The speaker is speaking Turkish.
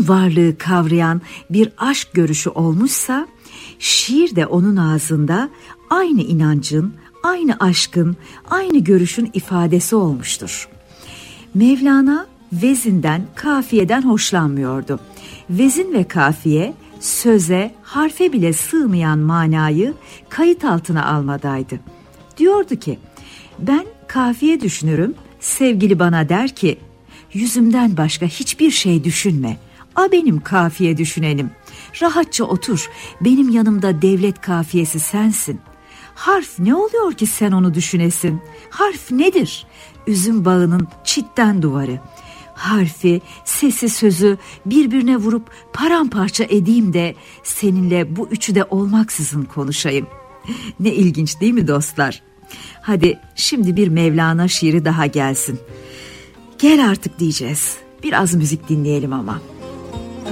bütün varlığı kavrayan bir aşk görüşü olmuşsa, şiir de onun ağzında aynı inancın, aynı aşkın, aynı görüşün ifadesi olmuştur. Mevlana vezinden, kafiyeden hoşlanmıyordu. Vezin ve kafiye söze, harfe bile sığmayan manayı kayıt altına almadaydı. Diyordu ki, ben kafiye düşünürüm, sevgili bana der ki, yüzümden başka hiçbir şey düşünme, a benim kafiye düşünenim, rahatça otur, benim yanımda devlet kafiyesi sensin. Harf ne oluyor ki sen onu düşünesin? Harf nedir? Üzüm bağının çitten duvarı. Harfi, sesi, sözü birbirine vurup paramparça edeyim de seninle bu üçü de olmaksızın konuşayım. Ne ilginç değil mi dostlar? Hadi şimdi bir Mevlana şiiri daha gelsin. Gel artık diyeceğiz. Biraz müzik dinleyelim ama.